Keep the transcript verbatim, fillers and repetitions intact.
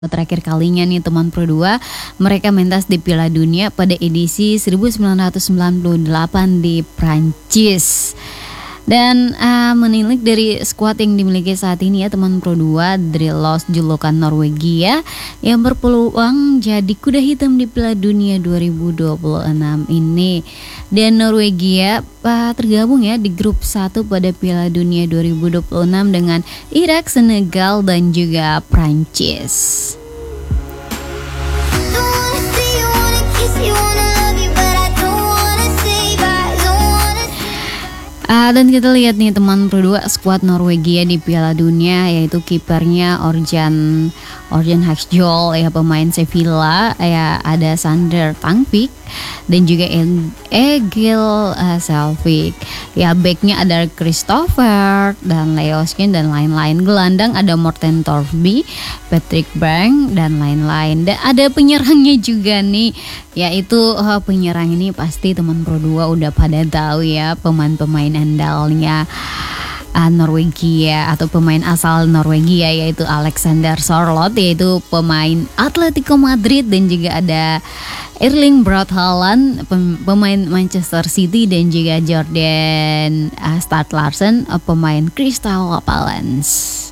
Terakhir kalinya nih teman Pro dua, mereka mentas di Piala Dunia pada edisi seribu sembilan ratus sembilan puluh delapan di Prancis. Dan uh, menilik dari skuad yang dimiliki saat ini ya teman Pro dua, dari Los julukan Norwegia yang berpeluang jadi kuda hitam di Piala Dunia dua ribu dua puluh enam ini. Dan Norwegia uh, tergabung ya di grup satu pada Piala Dunia dua ribu dua puluh enam dengan Irak, Senegal dan juga Prancis. Uh, dan kita lihat nih teman Pro dua, skuad Norwegia di Piala Dunia yaitu kipernya Orjan Orjan Haksjol ya, pemain Sevilla ya, ada Sander Tangvik dan juga Egil uh, Selvik ya, backnya ada Christopher dan Leoskin dan lain-lain. Gelandang ada Morten Torby, Patrick Bang dan lain-lain. Dan ada penyerangnya juga nih, yaitu uh, penyerang ini pasti teman Pro dua udah pada tahu ya, pemain-pemain andalnya uh, Norwegia atau pemain asal Norwegia yaitu Alexander Sørloth, yaitu pemain Atletico Madrid, dan juga ada Erling Braut Haaland, pemain Manchester City, dan juga Jordan uh, Start Larsen, uh, pemain Crystal Palace.